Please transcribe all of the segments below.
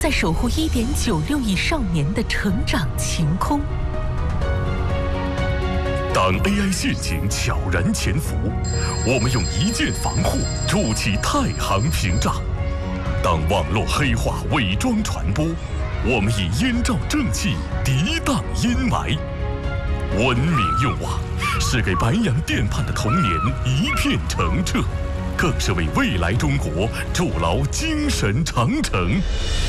在守护1.96亿少年的成长晴空。 当 AI 陷阱悄然潜伏，我们用一键防护筑起太行屏障；当网络黑化伪装传播，我们以燕赵正气涤荡阴霾。文明用网是给白洋淀畔的童年一片澄澈，更是为未来中国筑牢精神长城。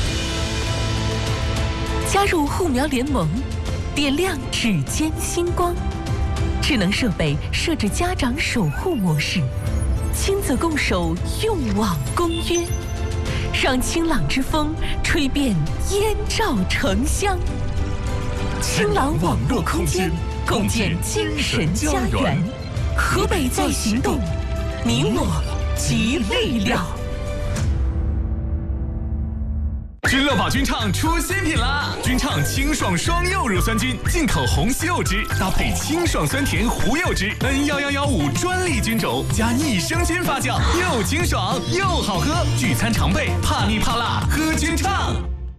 加入护苗联盟，点亮指尖星光。智能设备设置家长守护模式，亲子共守用网公约，让清朗之风吹遍燕赵城乡。清朗网络空间，共建精神家园。河北在行动，你我集力量。 君乐宝君畅出新品啦！君畅清爽双柚乳酸菌，进口红西柚汁，搭配清爽酸甜胡柚汁 ，N1115专利菌种加益生菌发酵，又清爽又好喝。聚餐常备，怕腻怕辣，喝君畅。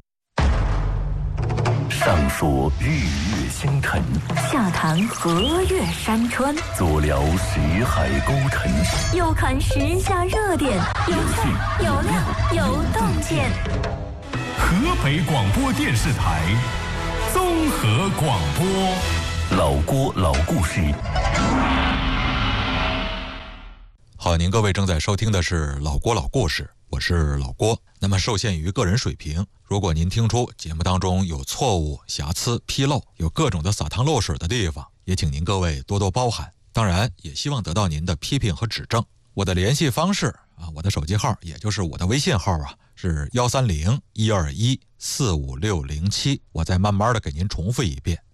上说日月星辰， 下谈河岳山川， 左聊识海沟沉， 右看时下热点，有趣有料有洞见。 河北广播电视台综合广播， 老郭老故事。 好，您各位正在收听的是老郭老故事，我是老郭。那么受限于个人水平，如果您听出节目当中有错误、瑕疵、纰漏，有各种的洒汤漏水的地方，也请您各位多多包涵。当然也希望得到您的批评和指正。我的联系方式我的手机号也就是我的微信号是130-121-45607，我再慢慢的给您重复一遍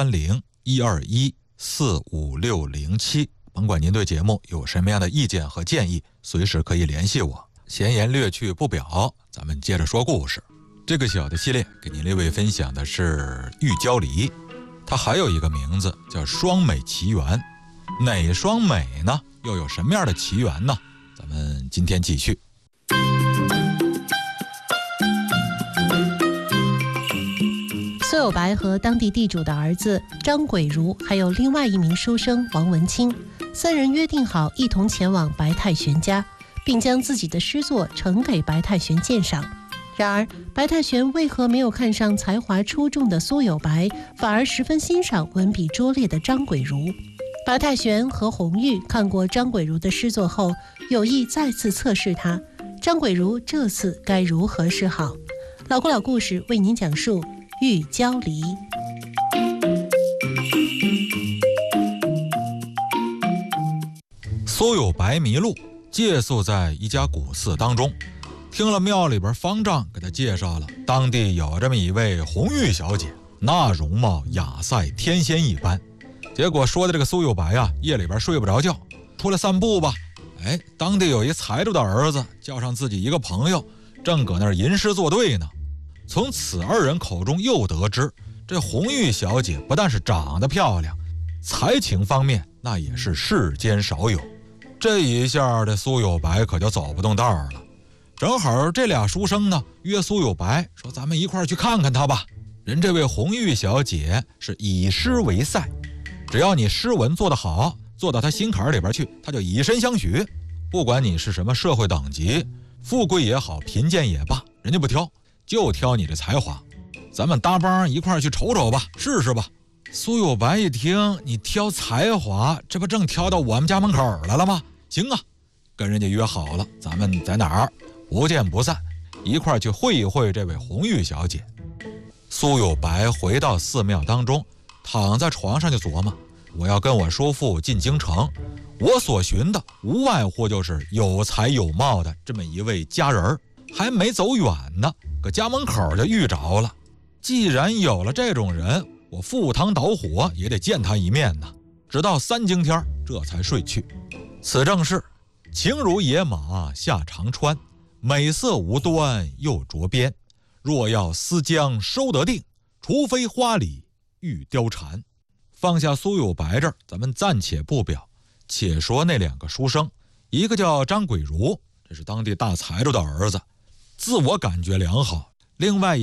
，130-121-45607。甭管您对节目有什么样的意见和建议，随时可以联系我。闲言略去不表，咱们接着说故事。这个小的系列给您列位分享的是玉娇梨，它还有一个名字叫双美奇缘。哪双美呢？又有什么样的奇缘呢？咱们今天继续。 苏有白和当地地主的儿子张鬼如，还有另外一名书生王文清，三人约定好一同前往白太玄家，并将自己的诗作呈给白太玄鉴赏。然而白太玄为何没有看上才华出众的苏有白，反而十分欣赏文笔拙劣的张鬼如？白太玄和红玉看过张鬼如的诗作后，有意再次测试他，张鬼如这次该如何是好？老郭老故事为您讲述玉娇梨。 苏有白迷路，借宿在一家古寺当中，听了庙里边方丈给他介绍了当地有这么一位红玉小姐，那容貌雅塞天仙一般。结果说的这个苏有白夜里边睡不着觉，出来散步吧。当地有一财主的儿子叫上自己一个朋友，正搁那儿吟诗作对呢。从此二人口中又得知，这红玉小姐不但是长得漂亮，才情方面那也是世间少有。这一下这苏有白可就走不动道了。正好这俩书生呢约苏有白说，咱们一块儿去看看她吧。人这位红玉小姐是以诗为赛，只要你诗文做得好，做到她心坎里边去，她就以身相许。不管你是什么社会等级，富贵也好，贫贱也罢，人家不挑，就挑你这才华。咱们搭帮一块儿去瞅瞅吧，试试吧。苏有白一听你挑才华，这不正挑到我们家门口来了吗？行啊，跟人家约好了，咱们在哪儿不见不散，一块儿去会一会这位红玉小姐。苏有白回到寺庙当中，躺在床上就琢磨，我要跟我叔父进京城，我所寻的无外乎就是有才有貌的这么一位佳人，还没走远呢，搁家门口就遇着了。既然有了这种人，我赴汤蹈火也得见他一面呢。直到3更天这才睡去。此正是情如野马下长川，美色无端又着边。若要思将收得定，除非花里遇貂蝉。放下苏有白这儿，咱们暂且不表，且说那两个书生，一个叫张鬼如，这是当地大财主的儿子，自我感觉良好； 另外